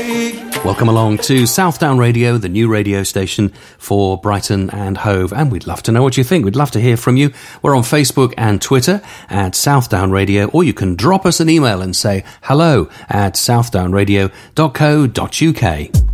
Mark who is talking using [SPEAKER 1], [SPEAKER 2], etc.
[SPEAKER 1] Welcome along to Southdown Radio, the new radio station for Brighton and Hove, and we'd love to know what you think. We'd love to hear from you. We're on Facebook and Twitter at Southdown Radio, or you can drop us an email and say hello at southdownradio.co.uk.